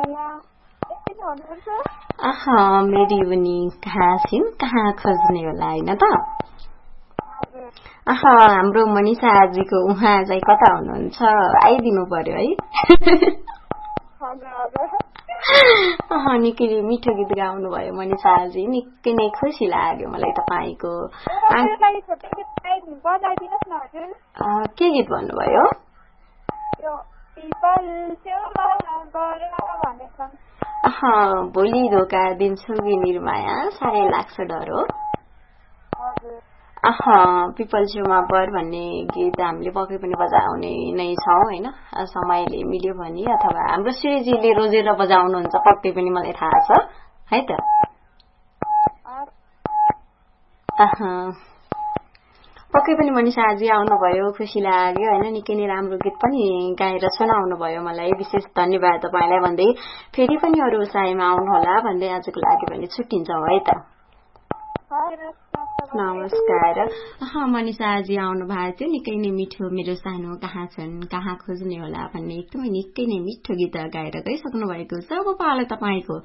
मेरी उनी कहाँ छिन् कहाँ खोज्ने होला होइन त हाम्रो मनिषा आजीको उहाँ चाहिँ कता हुनुहुन्छ आइदिनु पर्यो है निकै मिठो गीत गाउनु भयो मनिषा आजी निकै नै खुसी लाग्यो मलाई तपाईको के गीत भन्नुभयो भोलि धोका दिन्छु कि निर्माया साह्रै लाग्छ डर हो पिपल छेउमा बर भन्ने गीत हामीले पक्कै पनि बजाउने नै छौँ होइन समयले मिल्यो भने अथवा हाम्रो श्रीजीले रोजेर बजाउनुहुन्छ पक्कै पनि मलाई थाहा छ है त पक्कै पनि मनिषा आजी आउनुभयो खुसी लाग्यो होइन निकै नै राम्रो गीत पनि गाएर सुनाउनु भयो मलाई विशेष धन्यवाद तपाईँलाई भन्दै फेरि पनि अरू सायमा आउनुहोला भन्दै आजको लागि पनि छुट्टिन्छौँ है त नमस्कार मनिषा आजी आउनु भएको थियो निकै नै मिठो मेरो सानो कहाँ छन् कहाँ खोज्ने होला भन्ने एकदमै निकै नै मिठो गीत गाएर गइसक्नु भएको छ अब पालो तपाईँको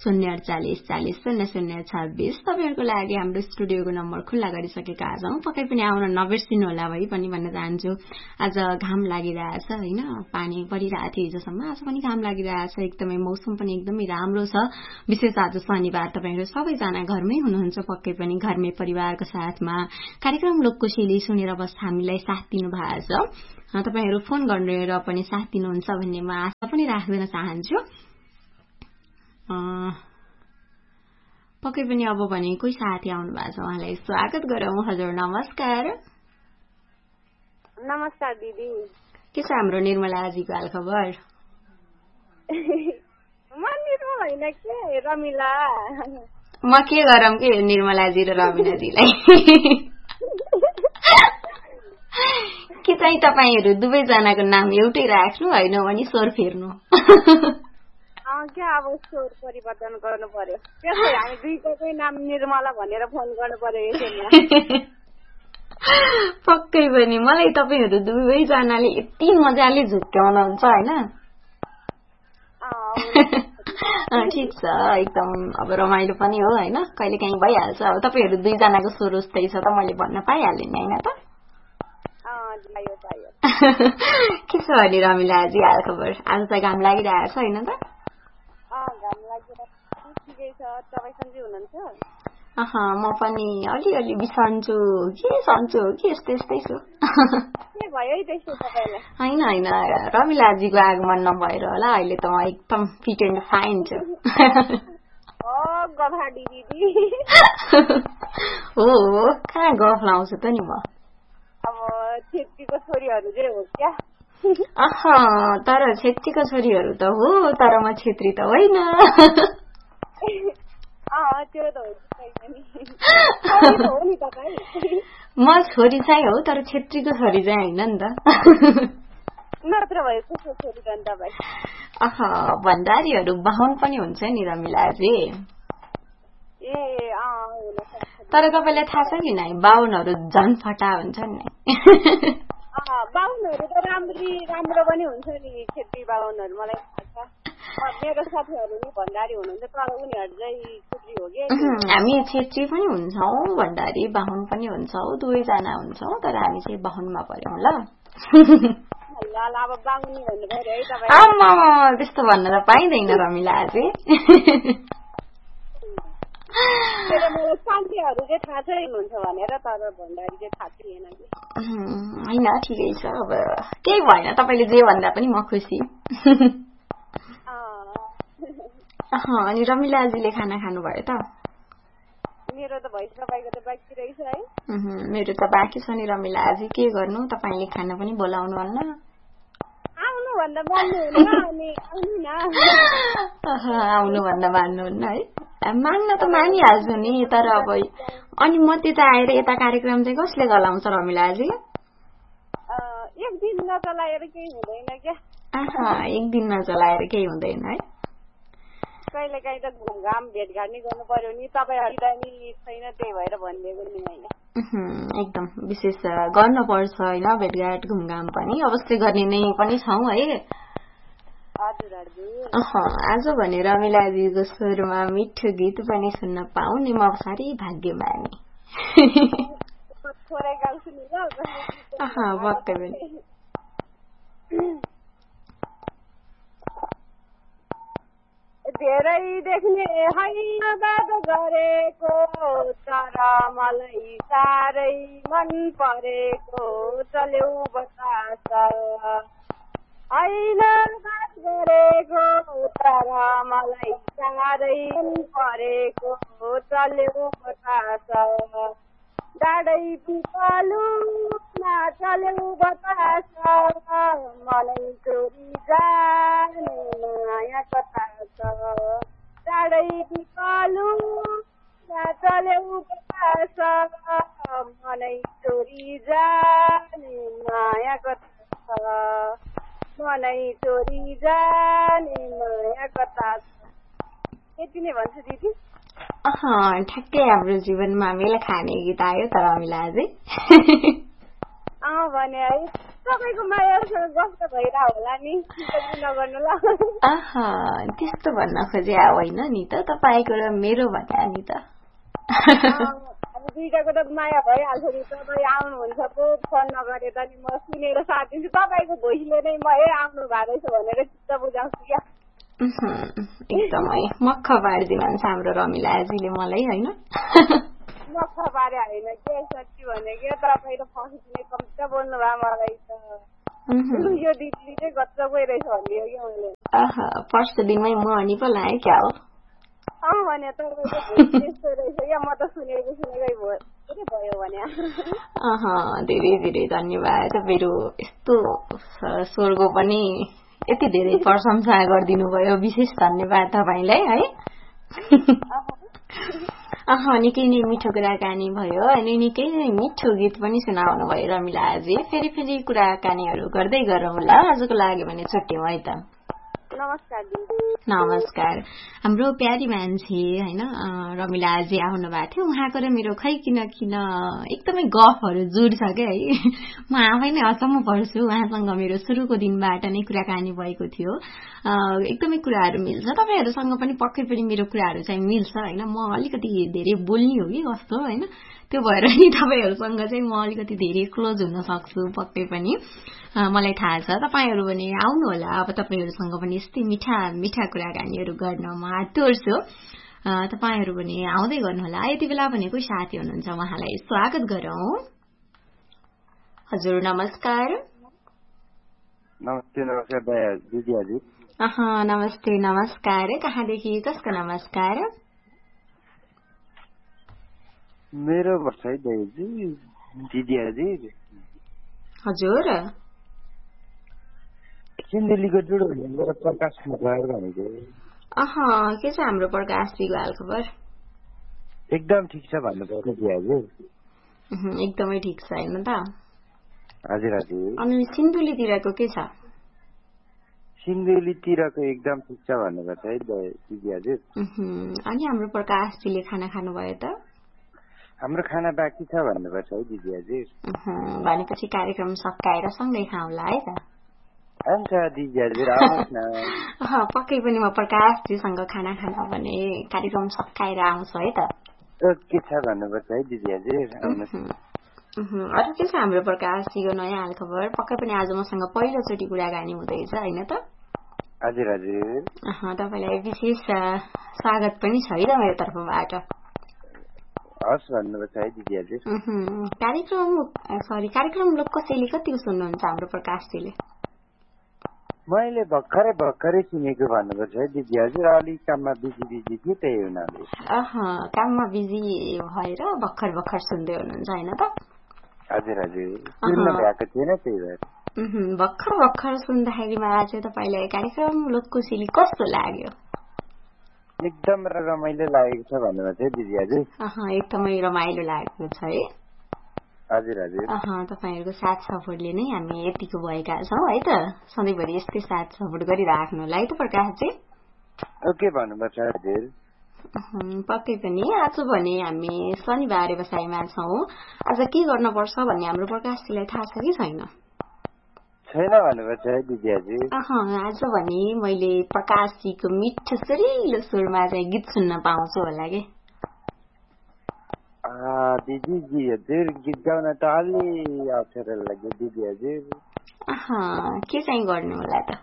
048400026 तपाईँहरूको लागि हाम्रो स्टुडियोको नम्बर खुल्ला गरिसकेका छौँ पक्कै पनि आउन नबिर्सिनु होला है पनि भन्न चाहन्छु आज घाम लागिरहेछ होइन पानी परिरहेको थियो हिजोसम्म आज पनि घाम लागिरहेछ एकदमै मौसम पनि एकदमै राम्रो छ विशेष आज शनिबार तपाईँहरू सबैजना घरमै हुनुहुन्छ पक्कै पनि घरमै परिवारको साथमा कार्यक्रम लोककोशेली सुनेर बस हामीलाई साथ दिनु भएको छ तपाईहरू फोन गरेर पनि साथ दिनुहुन्छ भन्ने म आशा पनि राख्न चाहन्छु पक्कै पनि अब भने कोही साथी आउनु भएको छ उहाँलाई स्वागत गरौँ हजुर नमस्कार नमस्कार दिदी के छ हाम्रो निर्मला आजीको हालखबर म निर्मला हैन के रमिला म के गरौँ के निर्मलाजी र रमिलाजीलाई के चाहिँ तपाईहरू दुवैजनाको नाम एउटै राख्नु होइन भने स्वर फेर्नु अब स्वर परिवर्तन गर्नु पर्यो त्यसै हामी दुईजनाकै नाम निर्मला भनेर फोन गर्नु पर्यो यसैमा पक्कै पनि मलाई तपाईहरू दुवैजनाले यति मजाले झुक्क्याउनुहुन्छ होइन ठिक छ एकदम अब रमाइलो पनि हो होइन कहिले काहीँ भइहाल्छ अब तपाईँहरू दुईजनाको स्वर उस्तै छ त मैले भन्न पाइहालेँ नि होइन त के छ भने रमिलाजी हाल खबर आज त घाम लागिरहेको छ होइन त म पनि अलिअलि बिसन्छु के सन्छु कि यस्तै यस्तै छु होइन होइन रमिलाजीको आगमन नभएर होला अहिले त म एकदम फिट एन्ड फाइन छु हो कहाँ गफ लाउँछु त नि म तर छेत्रीको छोरीहरू त हो तर म छेत्री त होइन म छोरी चाहिँ हो तर छेत्रीको छोरी चाहिँ होइन नि त भण्डारीहरू बाहुन पनि हुन्छ नि रमिलाजी तर तपाईँलाई थाहा छ कि नै बाहुनहरू झन् फटा हुन्छ नि बाहुनहरू त राम्रो पनि हुन्छ नि छेत्री बाहुनहरू मलाई थाहा छ मेरो साथीहरू नि भण्डारी हुनुहुन्छ तर उनीहरू चाहिँ छेत्री हो कि हामी छेत्री पनि हुन्छौँ भण्डारी बाहुन पनि हुन्छौँ दुवैजना हुन्छौँ तर हामी चाहिँ बाहुनमा पर्यौँ ल त्यस्तो भन्न त पाइँदैन रमिला अझै होइन ठिकै छ अब केही भएन तपाईँले जे भन्दा पनि म खुसी अनि रमिलाजीले खाना खानुभयो त मेरो त बाँकी रहेछ है मेरो त बाँकी छ नि रमिलाजी के गर्नु तपाईँले खाना पनि बोलाउनु भन्न आउनु भन्दा मान्नुहुन्न है मान्न त मानिहाल्छु नि तर अब अनि म त्यता आएर यता कार्यक्रम चाहिँ कसले चलाउँछ रमिलाजी एक दिन नचलाएर केही हुँदैन है कहिले काहीँ त घुमघाम भेटघाट नि गर्नु पर्यो नि तपाईँहरूलाई नि छैन त्यही भएर भनिदिएको नि होइन एकदम विशेष गर्नुपर्छ होइन भेटघाट घुमघाम पनि अवश्य गर्ने नै पनि छौँ है हजुर हजुर आज भने रमिलाजीको स्वरमा मिठो गीत पनि सुन्न पाउने म साह्रै भाग्यमानी थोरै गाउँछु नि ल पक्कै पनि धेरै देख्ने होइन बात गरेको तर मलाई साह्रै मन परेको चल्यौ बतास होइन बात गरेको तर मलाई साह्रै मन परेको चल्यौ बतास डाँडै पिपलु चल्यौ बतास मलाई चोरी जाने माया कता छ डाँडै पिपलु चल्यौ बतास मलाई चोरी जाने माया कता छ मलाई चोरी जाने माया कता छ यति नै भन्छु दिदी ठ्याक्कै हाम्रो जीवनमा मेल खाने गीत आयो त रमिलाजी भने है तपाईँको मायासँग गफ भइरह होला नि नगर्नु ल त्यस्तो भन्न खोजे होइन नि त तपाईँको र मेरो भन्या नि त अब दुईटाको त माया भइहाल्छ नि तपाईँ आउनुहुन्छ पो फोन नगरे त नि म सुनेर साथ दिन्छु तपाईँको भोइसले नै म आउनु भएको रहेछ भनेर चित्त बुझाउँछु क्या एकदमै मक्ख पारिदिनु हुन्छ हाम्रो रमिलाजीले मलाई होइन मक्ख पारे होइन के सच्ची भने के तपाईँ त फसिदिने कम्ता बोल्नु भयो मलाई त यो दिदीले चाहिँ गच्च गइरहेछ भनिदियो कि मैले फर्स्ट दिनमै म अनि पो लाएँ क्या हो भने तपाईँको त्यस्तो रहेछ क्या म त सुनेकै भयो भने धेरै धेरै धन्यवाद मेरो यस्तो स्वरको पनि यति धेरै प्रशंसा गरिदिनु भयो विशेष धन्यवाद तपाईँलाई है निकै नै मिठो कुराकानी भयो अनि निकै नै मिठो गीत पनि सुनाउनु भयो रमिलाजी फेरि कुराकानीहरू गर्दै गरौँ ल आजको लागि भने छुट्यौँ है त नमस्कार हाम्रो प्यारी मान्छे होइन रमिलाजी आउनु भएको थियो उहाँको र मेरो खै किन एकदमै गफहरू जुड्छ क्या है म आफै नै अचम्म पर्छु उहाँसँग मेरो सुरुको दिनबाट नै कुराकानी भएको थियो एकदमै कुराहरू मिल्छ तपाईँहरूसँग पनि पक्कै पनि मेरो कुराहरू चाहिँ मिल्छ होइन म अलिकति धेरै बोल्ने हो कि कस्तो होइन त्यो भएर नि तपाईँहरूसँग चाहिँ म अलिकति धेरै क्लोज हुन सक्छु पक्कै पनि मलाई थाहा छ तपाईँहरू भने आउनु होला अब तपाईँहरूसँग पनि यस्तै मिठा मिठा कुराकानीहरू गर्न म हात जोड्छु तपाईँहरू भने आउँदै गर्नुहोला यति बेला भने कोही साथी हुनुहुन्छ उहाँलाई स्वागत गरौँ हजुर नमस्कार नमस्ते नमस्कार कहाँदेखि कसको नमस्कार मेरो हजुर सिन्धुलीको जुडो भनेर प्रकाश भनेको के छ हाम्रो प्रकाशजीको हालखबर एकदम ठिक छ भन्नुपर्छ हजुर एकदमै ठिक छ होइन त हजुर हजुर अनि सिन्धुलीतिरको के छ सिन्धुलीतिरको एकदम ठिक छ भन्नुपर्छ है दिदी हजुर अनि हाम्रो प्रकाशजीले खाना खानुभयो त हाम्रो खाना बाँकी छ भन्नुपर्छ है दिदी हजुर भनेपछि कार्यक्रम सकाएर सँगै खाउँला है त हुन्छ दिदी हजुर आउनुहोस् न पक्कै पनि म प्रकाशजीसँग खाना खान भने कार्यक्रम सकाएर आउँछु है त के छ भन्नुपर्छ है दिदी हजुर अरू के छ हाम्रो प्रकाशजीको नयाँ हालखबर पक्कै पनि आज मसँग पहिलोचोटि कुराकानी हुँदैछ होइन त हजुर हजुर तपाईँलाई विशेष स्वागत पनि छ है त मेरो तर्फबाट हस् भन्नुपर्छ है दिदी हजुर कार्यक्रम लोककसेली कतिको सुन्नुहुन्छ हाम्रो प्रकाशजीले मैले भर्खरै सुनेको भन्नुपर्छ है दिदी हजुर अलिक काममा बिजी थियो त्यही हुनाले काममा बिजी भएर भर्खर सुन्दै हुनुहुन्छ होइन त हजुर हजुर सुन्नु भएको थिएन त्यही भएर भर्खर सुन्दाखेरिमा चाहिँ तपाईँलाई कार्यक्रम लोककसेली कस्तो लाग्यो एकदम रमाइलो लागेको छ भन्नुपर्छ है दिदी हजुर एकदमै रमाइलो लागेको छ है हजुर हजुर तपाईँहरूको साथ सपोर्टले नै हामी यतिको भएका छौँ है त सधैँभरि यस्तै साथ सपोर्ट गरिराख्नुलाई त प्रकाशजी ओके भन्नुपर्छ हजुर पक्कै पनि आज भने हामी शनिबार व्यवसायमा छौँ आज के गर्नुपर्छ भन्ने हाम्रो प्रकाशजीलाई थाहा छ कि छैन छैन भन्नुपर्छ है दिदी हजुर। आज भने मैले प्रकाशजीको मिठो सुरिलो सुरमा चाहिँ गीत सुन्न पाउँछु होला के। दिदी हजुर गीत गाउन त अलि अप्ठ्यारो लाग्यो दिदी हजुर। के चाहिँ गर्नु होला त?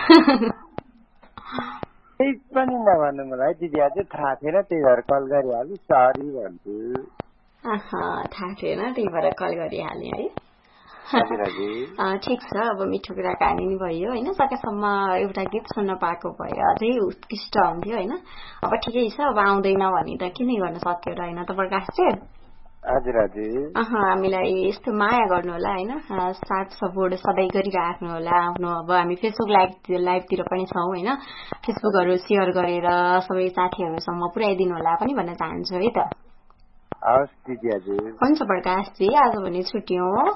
केही पनि नभन्नु मलाई दिदी हजुर, थाहा थिएन त्यही भएर कल गरिहालेँ, सरी भन्छु। थाहा थिएन त्यही भएर कल गरिहालेँ है। ठिक छ, अब मिठो कुराकानी नि भयो होइन, सकेसम्म एउटा गीत सुन्न पाएको भए अझै उत्कृष्ट हुन्थ्यो होइन। अब ठिकै छ, अब आउँदैन भने त के नै गर्न सक्यो र होइन त प्रकाश चाहिँ। हामीलाई यस्तो माया गर्नु होला होइन, साथ सपोर्ट सधैँ गरिराख्नु होला आफ्नो। अब हामी फेसबुक लाइभतिर पनि छौँ होइन, फेसबुकहरू सेयर गरेर सबै साथीहरूसम्म पुर्याइदिनु होला पनि भन्न चाहन्छु है त। हुन्छ प्रकाशजी, आज भने छुट्यौँ।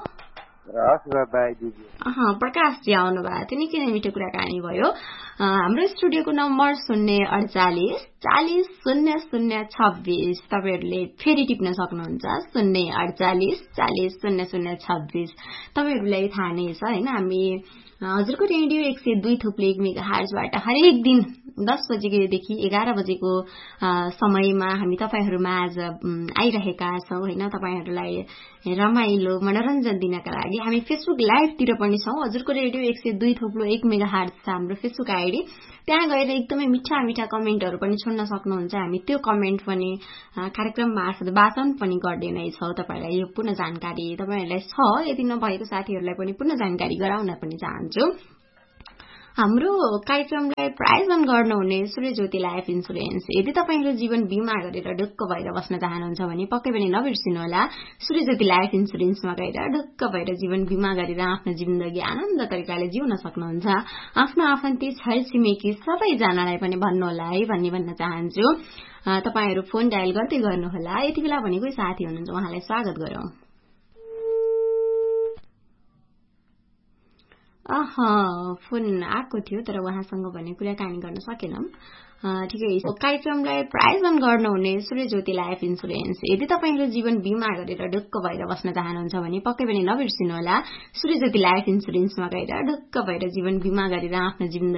प्रकाशजी आउनु भएको थियो, निकै नै मिठो कुराकानी भयो। हाम्रो स्टुडियोको नम्बर 048400026। तपाईहरूले फेरि टिप्न सक्नुहुन्छ 048400026। तपाईहरूलाई थाहा नै छ होइन, हामी हजुरको रेडियो 102.1 मेगाहर्जबाट हरेक दिन 10 बजेदेखि 11 बजेको समयमा हामी तपाईहरूमा आज आइरहेका छौँ होइन। तपाईहरूलाई रमाइलो मनोरञ्जन दिनका लागि हामी फेसबुक लाइभतिर पनि छौँ। हजुरको रेडियो 102.1 मेगाहर्ज छ हाम्रो फेसबुक आइडी। त्यहाँ गएर एकदमै मिठा मिठा कमेन्टहरू पनि छोड्न सक्नुहुन्छ। हामी त्यो कमेन्ट पनि कार्यक्रम मार्फत वाचन पनि गर्दै नै छौँ। तपाईँहरूलाई यो पूर्ण जानकारी तपाईँहरूलाई छ, यदि नभएको साथीहरूलाई पनि पूर्ण जानकारी गराउन पनि चाहन्छु। हाम्रो कार्यक्रमलाई प्रायोजन गर्नुहुने सूर्यज्योति लाइफ इन्सुरेन्स। यदि तपाईँहरू जीवन बीमा गरेर ढुक्क भएर बस्न चाहनुहुन्छ भने पक्कै पनि नबिर्सिनुहोला, सूर्यज्योति लाइफ इन्सुरेन्समा गएर ढुक्क भएर जीवन बीमा गरेर आफ्नो जिन्दगी आनन्द तरिकाले जिउन सक्नुहुन्छ। आफ्नो आफन्ती छरछिमेकी सबैजनालाई पनि भन्नुहोला है भन्न चाहन्छु। तपाईँहरू फोन डायल गर्दै गर्नुहोला। यति बेला भने कोही साथी हुनुहुन्छ, उहाँलाई स्वागत गरौँ। फोन आएको थियो तर उहाँसँग भने कुराकानी गर्न सकेनौं। ठिकै छ। कार्यक्रमलाई प्रायोजन गर्नुहुने सूर्यज्योति लाइफ इन्सुरेन्स। यदि तपाईँहरू जीवन बीमा गरेर ढुक्क भएर बस्न चाहनुहुन्छ भने पक्कै पनि नबिर्सिनुहोला, सूर्यज्योति लाइफ इन्सुरेन्समा गएर ढुक्क भएर जीवन बीमा गरेर आफ्नो जिन्दगी